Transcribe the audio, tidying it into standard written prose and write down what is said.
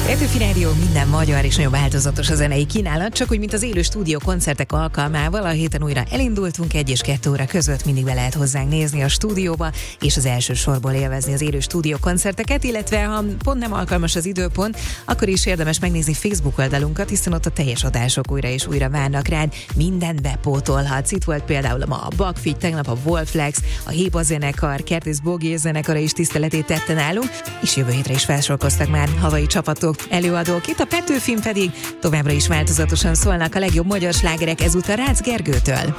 Petőfi Rádió, minden magyar és nagyon változatos a zenei kínálat, csak úgy, mint az élő stúdió koncertek alkalmával. A héten újra elindultunk, 1 és 2 óra között mindig be lehet hozzánk nézni a stúdióba, és az első sorból élvezni az élő stúdió koncerteket, illetve ha pont nem alkalmas az időpont, akkor is érdemes megnézni Facebook oldalunkat, hiszen ott a teljes adások újra és újra várnak rád, mindent bepótolhatsz. Itt volt például ma a Bakfigy, tegnap a Wolflex, a Héba zenekar, Kertész Bogi zenekara is tiszteletét tette nálunk, és jövő hétre is felsorkoztak már havai csapatok, előadók. Itt a Petőfin pedig továbbra is változatosan szólnak a legjobb magyar slágerek, ezúttal Rácz Gergőtől.